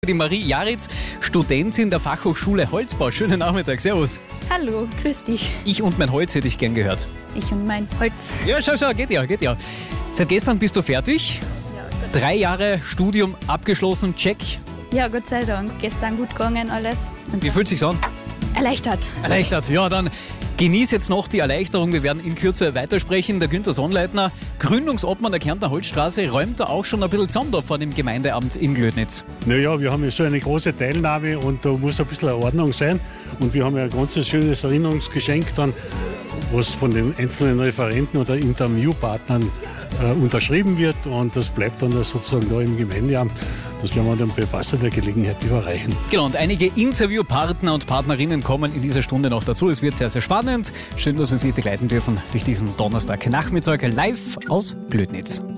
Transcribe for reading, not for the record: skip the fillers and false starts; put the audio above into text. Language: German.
Die Marie Jaritz, Studentin der Fachhochschule Holzbau. Schönen Nachmittag, servus. Hallo, grüß dich. Ich und mein Holz hätte ich gern gehört. Ich und mein Holz. Ja, schau, geht ja. Seit gestern bist du fertig. Ja, 3 Jahre Studium abgeschlossen, check. ja, Gott sei Dank. Gestern gut gegangen alles. Und Wie fühlt sich's an? erleichtert. Erleichtert. Ja, dann genieß jetzt noch die Erleichterung. Wir werden in Kürze weitersprechen. Der Günther Sonnleitner, Gründungsobmann der Kärntner Holzstraße, räumt da auch schon ein bisschen zusammen da vor dem Gemeindeamt in Glödnitz. Naja, wir haben ja so eine große Teilnahme und da muss ein bisschen eine Ordnung sein. Und wir haben ja ein ganz schönes Erinnerungsgeschenk dann, was von den einzelnen Referenten oder Interviewpartnern unterschrieben wird. Und das bleibt dann sozusagen da im Gemeindeamt. Das werden wir dann bei passender Gelegenheit überreichen. Genau, und einige Interviewpartner und Partnerinnen kommen in dieser Stunde noch dazu. Es wird sehr, sehr spannend. Schön, dass wir Sie begleiten dürfen durch diesen Donnerstagnachmittag live aus Glödnitz.